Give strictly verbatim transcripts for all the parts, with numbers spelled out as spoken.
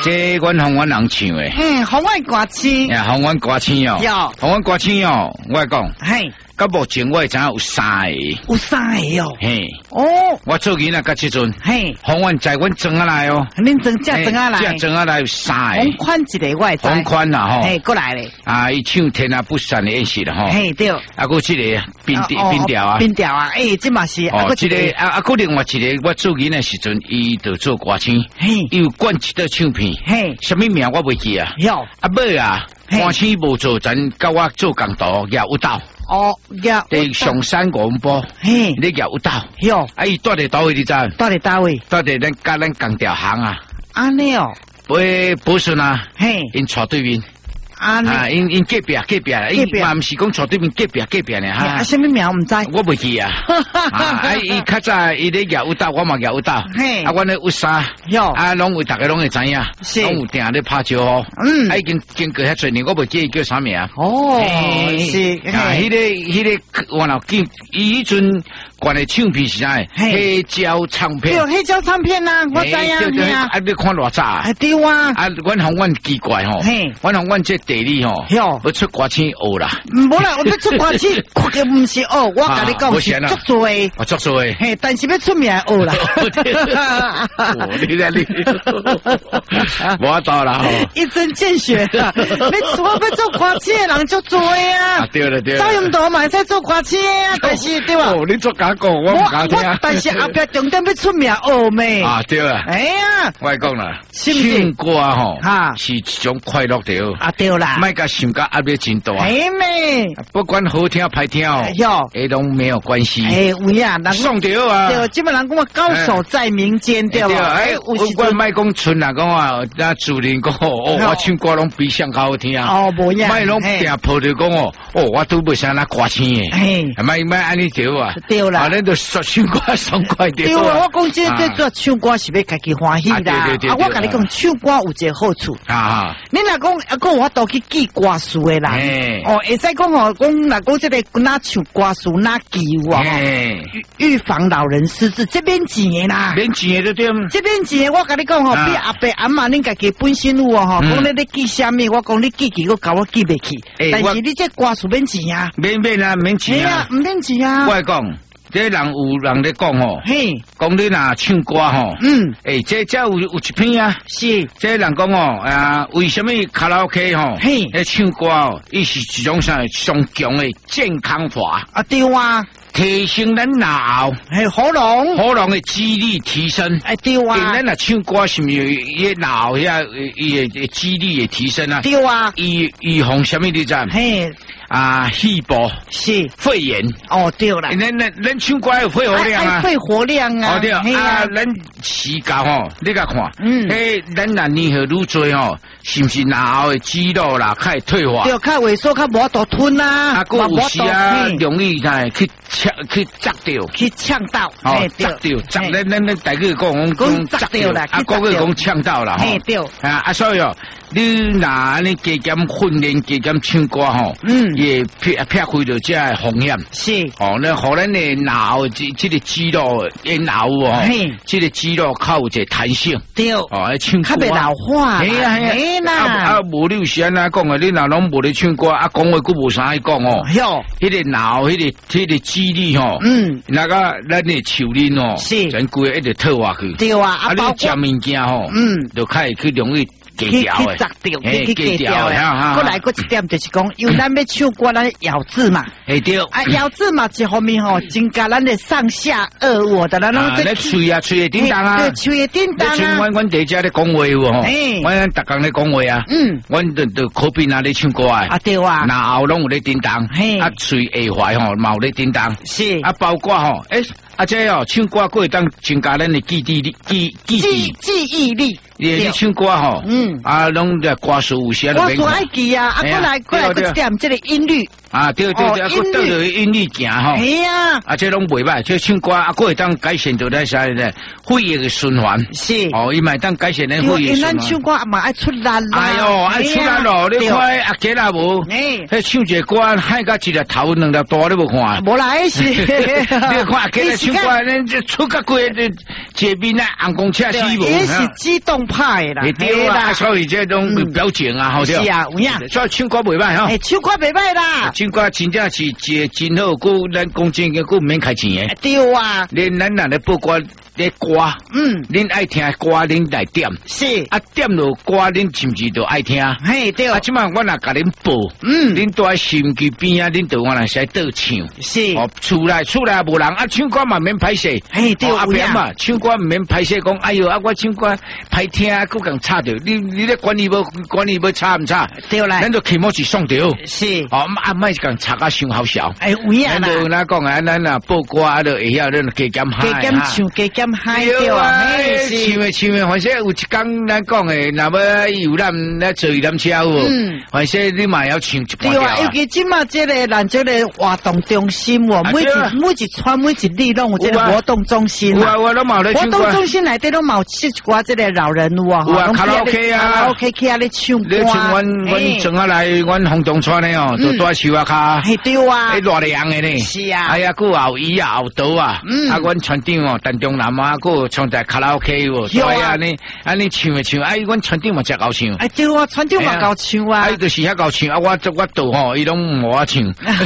这阮红阮人唱诶， 嗯，红阮歌星， 呀，红阮歌星哦， 有红阮歌星哦，我讲， 嘿， 到目前我会知影有三个， 有三个哦， 嘿， 哦， 我做囡仔到即阵， 嘿， 红阮在阮装下来哦， 恁装只装下来， 只装下来有三个， 红宽一个我会知， 红宽啦吼， 嘿，过来咧， 啊，伊唱天啊不散的演习啦吼， 嘿对， 啊，个即个冰调冰调啊， 冰调啊，诶，这嘛是， 哦，即个啊啊，个另外一个我做囡仔时阵，伊就做歌星， 嘿， 伊有灌一道唱片， 嘿， 什么名我袂记啊， 有， 啊尾啊，歌星无做，咱甲我做工作也有斗。 哦，呀， 伫上山广播， 嘿， 你也有斗， 有， 啊，伊住伫倒位，你知？ 住伫倒位？ 住伫咱甲咱工调行啊， 安尼哦， 不不顺啊， 嘿， 因厝对面， 安尼， 啊，因因隔壁隔壁，因嘛毋是讲厝对面隔壁隔壁呢哈。 啊，什么名毋知？ 我袂记啊，啊，伊较早伊咧也有斗，我嘛也有斗， 嘿， 啊，阮咧有啥？ 有， 啊，拢有，大家拢会知影， 是， 拢有定咧拍招呼， 嗯， 啊，已经经过遐侪年，我袂记伊叫啥名。 哦，是， 啊，迄个迄个，我老记，伊迄阵。关的唱片是啥？黑胶唱片。 对，黑胶唱片呐，我知啊。 对对，啊，你看偌早啊？ 对啊。 啊，阮红阮奇怪吼，阮红阮这地理吼，要出歌星学啦。 无啦，我要出歌星，绝对唔是学。我甲你讲是足做诶。 我足做诶。 嘿，但是要出名学啦。 你睇你，无到啦吼。 一针见血啦！你我要做歌星的人足做诶啊。 对了对了。 赵永棠嘛在做歌星啊，但是对吧？ 哦，你做假讲，我唔敢听。 但是后壁重点要出名学咩？ 啊对啊。 哎呀， 我讲啦，唱歌吼，哈是一种快乐的哦。 啊对啦， 卖甲想甲压力真大。 哎咩， 不管好听歹听哦，诶拢没有关系。 哎有呀，人送着啊。 对，基本上讲我高手在民间对吧？ 哎，我我卖讲村啊，讲啊，那主人讲哦，我唱歌拢比上较好听。 哦，无呀。 卖拢定抱着讲哦，哦，我都不想那歌星诶。哎，卖卖安尼着啊。对啦。啊，恁都说唱歌爽快着。 对啊，我讲这这做唱歌是要家己欢喜啦。啊，我甲你讲，唱歌有一个好处。啊。你若讲啊，讲我都去记歌词诶啦。哦，会使讲哦，讲若讲这个哪唱歌词哪记哇。预防老人失智，这边钱诶啦。 免钱诶，对对。 这边钱，我甲你讲吼，比阿伯阿妈恁家己本身有哦吼，讲你咧记啥物，我讲你记记，我搞我记袂起。但是你这歌词免钱啊。 免免啊，免钱啊。 唔免钱啊。 我讲。这人有人咧讲吼， 嘿， 讲你若唱歌吼，嗯，诶，这这有有一篇啊， 是， 这人讲哦，啊，为什么卡拉 OK 吼，嘿，咧唱歌哦，伊是一种上上强的健康法啊，对啊， 提升咱脑， 嘿，喉咙， 喉咙的肌力提升， 哎，对啊， 咱若唱歌是毋是伊脑遐伊的肌力的提升啊？ 对啊， 预预防什么你知？嘿。啊，肺部是肺炎哦，对了， 咱咱咱唱歌有肺活量啊， 肺活量啊， 哦对啊，咱时间吼，你甲看，嗯，诶，咱若年岁愈多吼，是毋是脑后的肌肉啦，开始退化， 对，较萎缩，较无法度吞啦， 啊，个有时啊，容易来去呛去砸掉， 去呛到， 哦，砸掉，砸咱咱咱大家讲讲砸掉啦， 啊，个个讲呛到啦， 嘿对， 啊啊，所以哦，你若安尼加减训练，加减唱歌吼，嗯。也撇撇开着这风险是哦，那互咱的脑这这个肌肉因脑哦，这个肌肉较有一个弹性对哦，唱歌较袂老化，哎呀哎啦，啊啊无你有时安怎讲啊？你若拢无咧唱歌啊，讲话佫无啥爱讲哦，哟，迄个脑迄个迄个肌力吼，嗯，那个咱的手力哦，是咱规个一直退化去，对啊，啊你食物件吼，嗯，就较会去容易。去去砸掉，去去掉诶！过来过一点就是讲，因为咱要唱歌，咱咬字嘛，哎对，啊咬字嘛，一方面吼，增加咱的上下颚我的咱拢在吹啊吹的叮当啊，吹的叮当啊！阮阮伫遮咧讲话有吼，阮逐工咧讲话啊，嗯，阮都都可比那咧唱歌啊，啊对啊，然后拢有咧叮当，啊吹下怀吼，嘛有咧叮当，是啊包括吼，诶。啊，这哦，唱歌可以当增加咱的记忆力、记记记记忆力。你你唱歌吼，嗯，啊，拢个歌词有时啊，歌词爱记啊，啊，过来过来个点，这个音律啊，对对对，啊，佮倒落音律行吼。 系啊， 啊，这拢袂歹，这唱歌啊，佮会当改善到咧啥咧？血液嘅循环。 是。 哦，伊咪当改善咧血液循环。 咱唱歌嘛爱出力啦。 哎呦，爱出力咯！你看阿杰啊无？诶，迄唱一个歌，海甲一粒头两粒大，你无看？ 无啦，是。你看阿杰唱歌，恁出个鬼，这边啊，红光车死无？ 也是激动派啦。 对啦，所以这种表情啊，好对。 是啊，有影。 所以唱歌袂歹吼。 诶，唱歌袂歹啦。 唱歌真正是一真好，佮咱讲真嘅，佮唔免开钱嘅。 对啊。 恁咱人咧报歌咧歌，嗯，恁爱听歌，恁来点。 是。 啊，点落歌，恁是毋是都爱听？ 嘿，对。 啊，即摆我若甲恁报，嗯，恁住喺收音机边啊，恁就我来使倒唱。 是。 哦，厝内厝内无人啊，唱歌嘛免歹势。 嘿，对。 阿扁嘛，唱歌唔免歹势，讲哎哟，啊我唱歌歹听，佫共差着。你你咧管伊无管伊要差唔差？ 对啦。 咱就起码是爽着。 是。 哦，啊，莫是共差啊，伤好笑。 哎，有影啦。 咱就咱讲啊，咱啊报歌啊，就会晓咱加减嗨。 加减唱，加减嗨。 对啊，唱诶唱诶，反正有一工咱讲诶，若要游览咧坐游览车有无？嗯。反正你嘛要唱一半对啊，尤其即马即个咱即个活动中心哦，每一每一村每一里拢有即个活动中心。 有啊，我都冇咧唱歌。 活动中心内底拢冇七寡即个老人物啊， 有啊，卡拉 OK 啊， 卡拉 OK 去啊咧唱歌。 你像阮阮从下来，阮红东村咧哦，就住树啊卡。 系对啊。 喺热凉诶呢。 是啊。 哎呀，佮后椅啊，后刀啊。嗯。啊，阮村长哦，陈中南啊，佮唱在卡拉 OK 喎。有啊。安尼安尼唱诶唱，哎，阮村长嘛真够唱。 哎，对啊，村长嘛够唱啊。 哎，就是遐够唱啊！我我度吼，伊拢无我唱。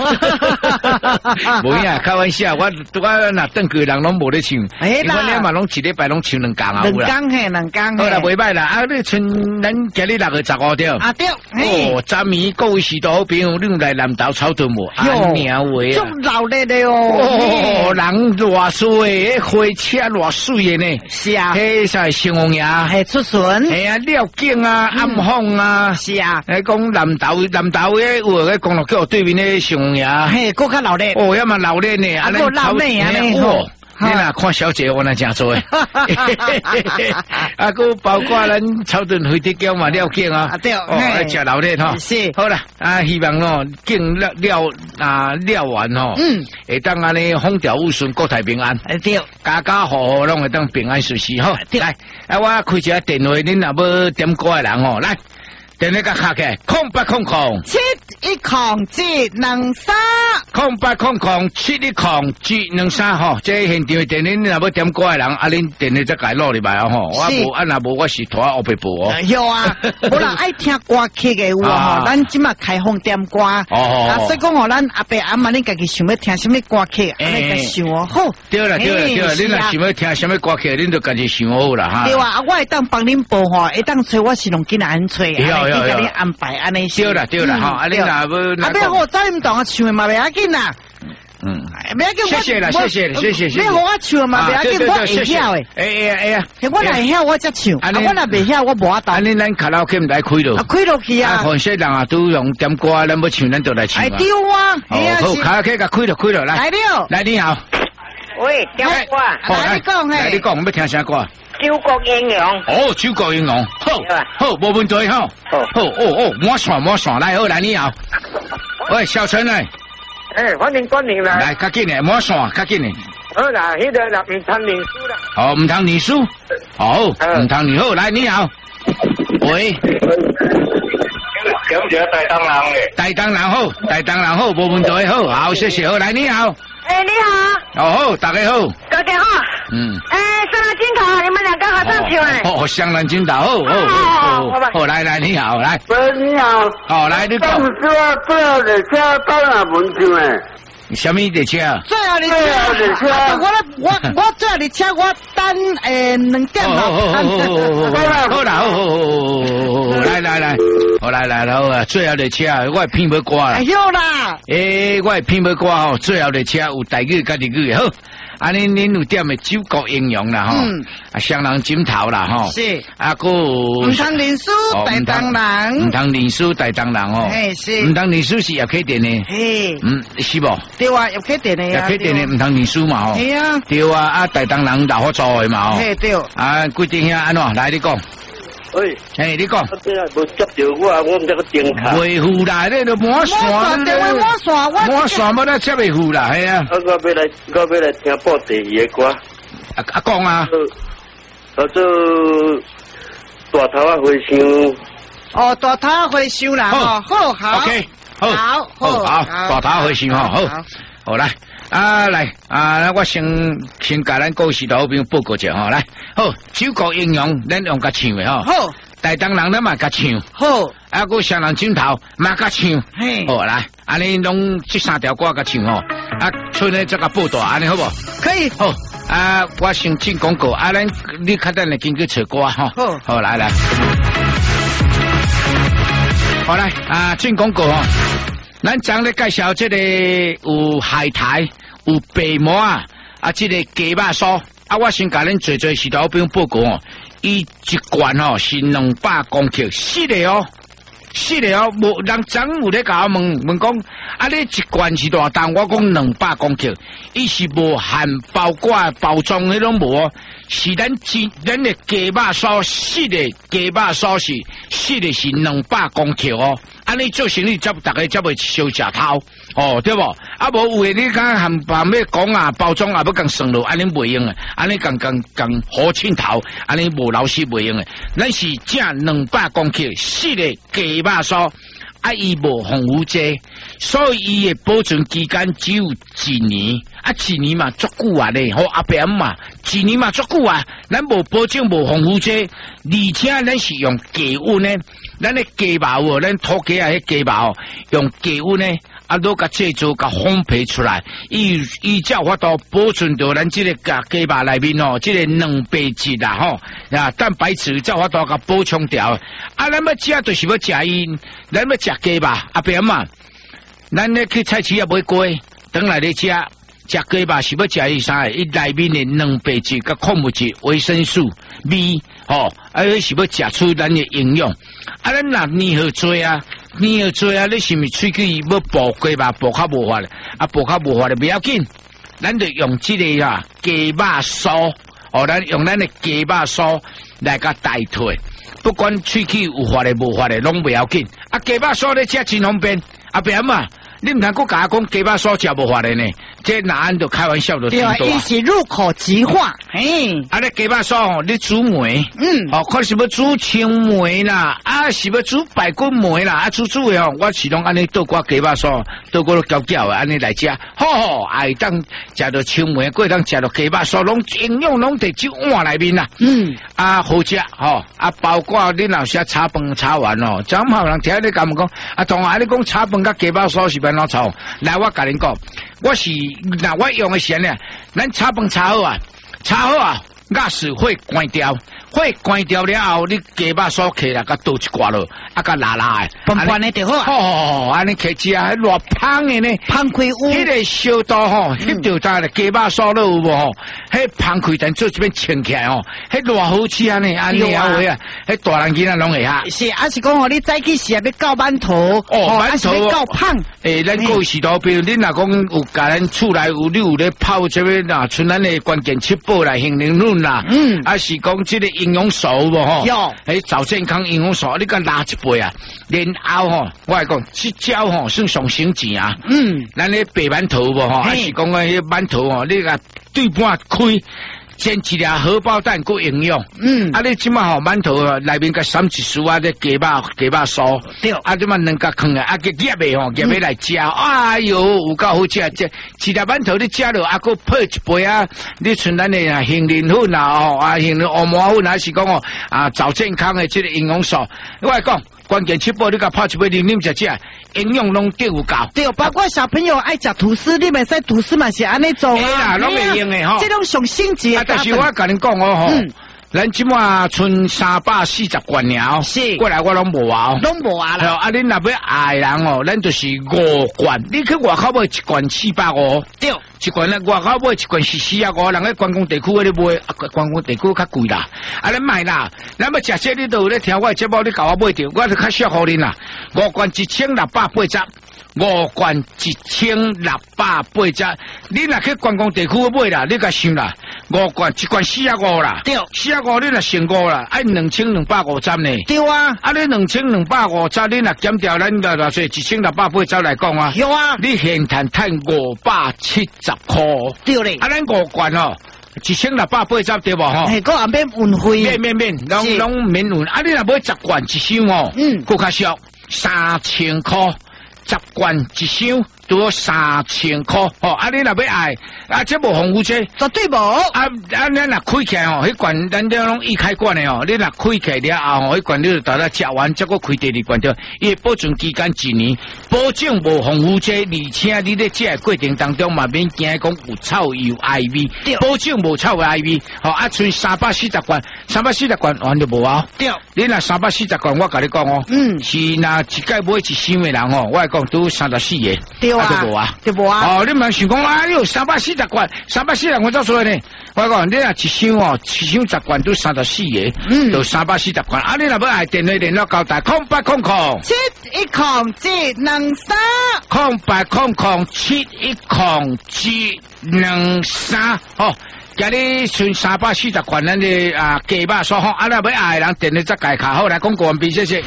无影，开玩笑，我我若登去人拢无咧唱。哎啦。你嘛拢一礼拜拢唱两工啊？ 两工嘿，两工。 好啦，袂歹啦。啊，你剩咱今日六月十五条。 啊对。 哦，昨暝各位许多好朋友，你来南投草屯无？ 哟， 名话啊。 足热烈的哦。 哦，人偌水，火车偌水的呢。 是啊。 迄啥形容呀？ 系出巡。 系啊，廖景啊，暗访啊。 是啊。 诶，讲南投南投诶，有个公路桥对面诶形容呀。 嘿，搁较热烈。 哦，要么热烈呢， 啊，够辣妹啊呢。 你若看小姐，我那真做诶。啊，个包括咱草屯飞地桥嘛，了景啊。 对。 哦，食热烈吼。 是。 好啦，啊，希望哦，景了了啊了完吼。嗯。会当安尼风调雨顺，国泰平安。 对。 家家户户拢会当平安顺遂吼。来，啊，我开一个电话，恁若要点歌诶人吼，来。电话甲敲起，空八空空， 七一空七两三， 空八空空七一空七两三吼。这现场电话，你若要点歌诶人，啊，恁电话再改落入来吼。我无，啊，若无我是拖后背部哦。 有啊，无人爱听歌曲诶有啊，咱即马开放点歌。哦。啊，所以讲吼，咱阿伯阿妈，恁家己想要听什么歌曲，安尼个想哦。好。 对啦对啦对啦，恁若想要听什么歌曲，恁就家己想好啦哈。 对啊，我会当帮恁报吼，会当找我是拢紧安找。你甲你安排安尼对啦对啦，哈，啊你若要， 啊不要我再唔同我唱嘛，袂要紧啦。嗯，不要紧， 谢谢啦，谢谢谢谢谢谢。 你我唱嘛，袂要紧，我会晓诶。 哎呀哎呀， 我若会晓我则唱，啊我若袂晓我无法度。 啊你咱卡拉 OK 唔来开咯？ 啊开落去啊！ 啊，些人啊都用点歌，咱要唱咱就来唱。 哎对啊， 哦好，卡拉 OK 甲开落开落来。 来了， 来你好。 喂，点歌？ 来你讲嘿。 来你讲，我要听啥歌？ 九国英雄。 哦，九国英雄，好，好，无问题哈。好，好，哦哦，摸线摸线，来好，来你好。喂，小陈来。 诶，欢迎光临来。 来，较紧诶，摸线，较紧诶。 好啦，迄个啦，唔通念书啦。 哦，唔通念书。好，唔通念好，来你好。喂。 感谢大当人诶。 大当人好，大当人好，无问题好，好，谢谢好，来你好。 哎，你好。 哦好，大家好。 大家好。嗯。哎，香兰金桃，你们两个好上球哎。 哦，香兰金桃，好，好，好，好，来来，你好，来。 喂，你好。 好，来你讲。 当时我最后的车到哪门去诶？ 什么的车？ 最后的车，我我我最后的车，我等诶两点嘛。 好好好好好啦，好好好，来来来，好来来好啊！最后的车，我偏要歌啦。 哎呦啦！ 诶，我偏要歌吼，最后的车有台语甲日语好。啊，恁恁有点的九国英雄啦吼，啊双人枕头啦吼， 是啊个唔通念书大当人， 唔通念书大当人哦， 嘿是， 唔通念书是叶启田的， 嘿， 嗯是无？ 对啊，叶启田的叶启田的唔通念书嘛吼， 系啊， 对啊，啊大当人老好做的嘛吼， 嘿对， 啊规定遐安怎来你讲？ 喂， 哎，你讲。 这啊无接到我，我唔知个电卡。 维护啦，你都摸线， 电话摸线，我摸线冇得接维护啦，系啊。 我我要来，我要来听报第二个歌。 啊啊讲啊。 叫做大头啊回乡。 哦，大头回乡啦，好，好，好。 OK， 好， 好， 好，好，大头回乡吼，好，好来。啊来啊！我先先甲咱故事老兵报告者吼，来好，九国英雄咱用甲唱的吼， 好， 大东人咱嘛甲唱， 好， 啊个双人枕头嘛甲唱， 嘿， 好来，安尼拢这三条歌甲唱吼，啊，剩的这个报道安尼好不？ 可以， 好啊，我先进广告，啊，咱你较等来经过找歌吼， 好， 好来来，好来啊，进广告吼。咱将咧介绍这个有海苔、有白馍啊，啊，这个鸡肉酥啊，我先甲恁做做石头兵报告哦，伊一罐哦是两百公克，是的哦，是的哦，无人真有咧甲我问问讲，啊，你一罐是偌重？我讲两百公克，伊是无含包裹包装迄种无哦，是咱真咱的鸡肉酥，是的鸡肉酥是是的是两百公克哦。安尼做生意，才大家才袂烧食头，哦，对不？啊，无有诶，你讲含含要讲啊，包装啊，要讲算落，安尼袂用诶，安尼讲讲讲好凊头，安尼无老实袂用诶。咱是正两百公克，四个鸡肉酥，啊，伊无防腐剂，所以伊诶保存期间只有一年，啊，一年嘛足久啊咧，好阿伯嘛，一年嘛足久啊，咱无保证无防腐剂，而且咱是用低温咧。咱的鸡肉哦，咱土鸡啊，迄鸡肉哦，用低温呢，啊，都甲制作甲烘焙出来，伊伊才有法度保存到咱这个甲鸡肉内面哦，这个蛋白质啦吼，啊，蛋白质才有法度甲补充掉。啊，咱要食就是要食伊，咱要食鸡肉，阿伯嘛，咱咧去菜市啊买鸡，等来咧食。食鸡肉是要食伊啥？伊内面的蛋白质、甲矿物质、维生素 B， 吼，啊，是要食出咱的营养。啊，咱若年好做啊，年好做啊，你是毋是喙齿要补鸡肉补较无法咧？啊，补较无法咧，不要紧，咱就用这个啊鸡肉酥，哦，咱用咱的鸡肉酥来甲代替，不管喙齿有法咧无法咧，拢不要紧。啊，鸡肉酥咧食真方便，啊，别嘛。你唔通佮甲我讲鸡肉酥食无法咧呢？这哪安就开玩笑就对啊，伊是入口即化，嘿， 啊，你鸡肉酥吼，你煮糜， 嗯， 哦，看是要煮青糜啦，啊，是要煮排骨糜啦，啊，煮煮的吼，我是拢安尼倒挂鸡肉酥，倒挂搅搅的安尼来食，好好，哎，当食到青糜，过当食到鸡肉酥，拢营养拢伫一碗内面啦， 嗯， 啊，好食吼，啊，包括你若些炒饭炒完哦，怎好人听你咁讲，啊，同学你讲炒饭甲鸡肉酥是安怎炒？来，我甲恁讲，我是那我用的是呢，咱炒饭炒好啊，炒好啊，压死火关掉，火关掉了后，你鸡肉酥起来，甲倒一挂落，啊，甲拉拉的， 拌拌的就好啊。 哦，安尼起食，迄偌香的呢， 香开有。 迄个烧刀吼，翕着呾咧鸡肉酥了有无吼？迄香开等做一边清起来哦，迄偌好吃安尼，安尼啊位啊，迄大人囡仔拢会哈。 是，啊是讲哦，你早起时啊要搞馒头， 哦，馒头要搞胖。 诶，咱故事头比如你若讲有甲咱厝内有你有咧泡这边呐，像咱的关键七宝啦、杏仁卵啦，嗯，啊是讲这个营养素无吼？ 有， 诶，早健康营养素，你甲拉一杯啊，然后吼，我来讲，这招吼算上省钱啊。嗯，咱咧白馒头无吼，还是讲个迄馒头吼，你甲对半开。煎一粒荷包蛋够营养，嗯，啊你即马吼馒头内面甲三一丝啊，这鸡肉鸡肉酥，对，啊即马两角坑啊，啊个夹的吼，夹起来食，哎哟，有够好食，这一粒馒头你食落，啊个配一杯啊，你像咱的啊杏仁粉啊，哦啊杏仁乌麻粉，还是讲哦啊早健康的这个营养素，我来讲。关键七宝，你甲泡一杯，你啉食食，营养拢对有够。 对，包括小朋友爱食吐司，你咪使吐司嘛是安尼做啊。 哎啦，拢会用的吼。 这种上升级的。 啊，但是我甲恁讲哦吼，咱即马剩三百四十罐了，是过来我拢无啊， 拢无啊啦。 啊，恁若要爱人哦，咱就是五罐，你去外口买一罐四百五，对，一罐咧外口买一罐是四啊五，人喺关公地区嗰啲买，啊关公地区较贵啦，啊你买啦，咱要食这你都有咧听我节目，你甲我买着，我就较适合恁啦，五罐一千六百八十。五罐一千六百八十，你若去关公地区买啦，你甲想啦，五罐一罐四啊五啦，对，四啊百五你若成五啦，爱两千两百五十呢。 对啊， 啊你两千两百五十，你若减掉咱个偌济一千六百八十来讲啊。 有啊， 你现赚赚五百七十块。 对嘞。 啊咱五罐哦。一千六百八十对无吼？ 嘿，个也免运费， 免免免，拢拢免运。啊，你若买十罐一箱哦，嗯，更较俗，三千块，十罐一箱都三千块。哦，啊，你若要爱，啊，这无防腐剂， 绝对无。 啊啊，咱若开起来哦，迄罐咱这拢易开罐的哦，你若开起了后哦，迄罐你就大家食完，再个开第二罐着，伊保存期间一年，保证无防腐剂，而且你咧食的过程当中嘛免惊讲有臭有艾味，保证无臭有艾味。哦，啊，剩三百四十罐，三百四十罐完就无啊。 对， 你若三百四十罐，我甲你讲哦，嗯，是若一届买一箱的人哦，我来讲都三十四个， 对啊， 就无啊， 就无啊。 哦，你莫想讲啊，有三百四十罐，三百四十罐做出来呢？我讲你若一箱哦，一箱十罐都三十四个，嗯，就三百四十罐。啊，你若要爱电话联络交代，空八空空七一空七两三， 空八空空七一空七两三，哦。今日剩三百四十罐，咱的啊鸡肉所好，啊，若要爱人电话再改卡好来广告完毕，谢谢。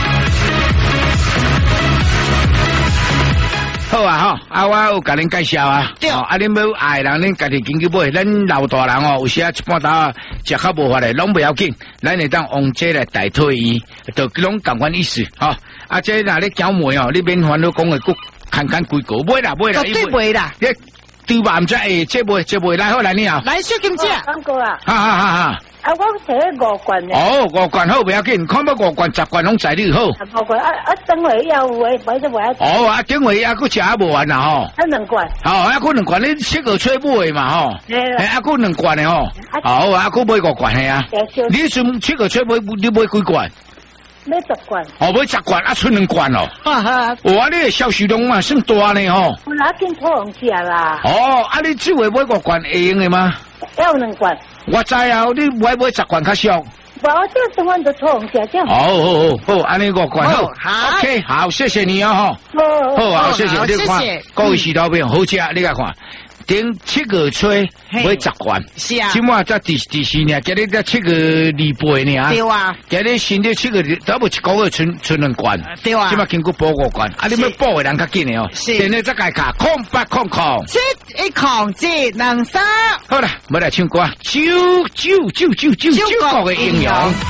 好啊吼，啊我有甲恁介绍啊， 对， 啊恁要爱人恁家己紧去买，咱老大人哦，有时啊一半打食较无法嘞，拢不要紧，咱会当用这来代替伊，就拢共款意思，吼、哦，啊这若咧搅梅哦，你免烦恼讲的，佫看看规个买啦买啦， 绝对买啦， 你对吧？唔知诶，这买这买来好来你啊， 来小金姐， 刚哥啊， 哈哈哈哈。 啊，我摕五罐咧。 哦，五罐好，不要紧，看要五罐、十罐拢在你好。 五罐啊啊，等会要有诶，买就买。 哦，啊，等会还佫食啊无完啦吼。 啊，两罐。 哦，啊，佫两罐，你适合吹买嘛吼。 嘿。 诶，啊，佫两罐诶吼。好，啊，佫买五罐诶啊。你算适合吹买，你买几罐？ 买十罐。 哦，买十罐，啊，剩两罐哦。哈哈。哇，你诶销售量嘛算大呢吼。 我哪见土红食啦。 哦，啊，你这回买五罐会用诶吗？ 要两罐。 我知啊，你买买十罐较俗。 我这等阮都土红食这。 好好好，好，安尼五罐好。 好 ，OK， 好，谢谢你哦吼。好，好，谢谢你看，各位石头边好食，你来看。顶七个吹买十罐， 是啊， 今晚才第第四年，今日才七个二倍呢啊， 对啊， 今日新的七个，差不一个月存存两罐， 对啊， 今晚经过补五罐，啊，你要补的人较紧的哦，现在再改卡空八空空， 七一空七两三， 好啦，要来唱歌，九九九九九九国的英雄。